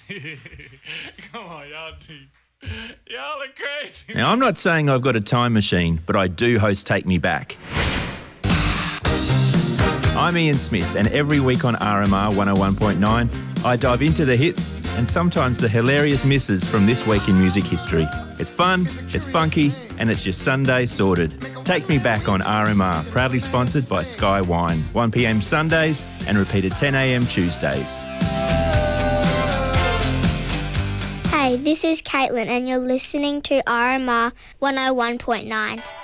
Come on, y'all are crazy. Now, I'm not saying I've got a time machine, but I do host Take Me Back. I'm Ian Smith, and every week on RMR 101.9, I dive into the hits and sometimes the hilarious misses from this week in music history. It's fun, it's funky, and it's your Sunday sorted. Take Me Back on RMR, proudly sponsored by Sky Wine. 1 p.m. Sundays and repeated 10 a.m. Tuesdays. Hey, this is Caitlin, and you're listening to RMR 101.9.